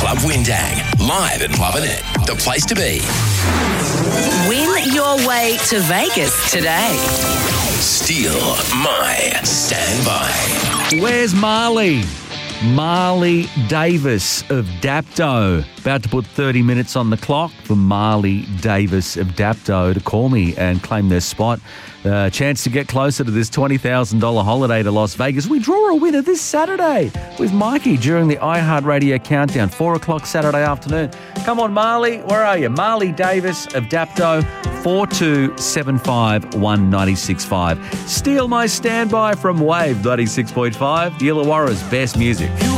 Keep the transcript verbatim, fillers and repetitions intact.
Club Windang, live at Lovin' It, the place to be. Win your way to Vegas today. Steal my standby. Where's Marley? Marley Davis of Dapto. About to put thirty minutes on the clock for Marley Davis of Dapto to call me and claim their spot. A uh, chance to get closer to this twenty thousand dollars holiday to Las Vegas. We draw a winner this Saturday with Mikey during the iHeartRadio Countdown, four o'clock Saturday afternoon. Come on, Marley. Where are you? Marley Davis of Dapto, four two seven five, one nine six five. Steal my standby from Wave ninety-six point five, the Illawarra's best music.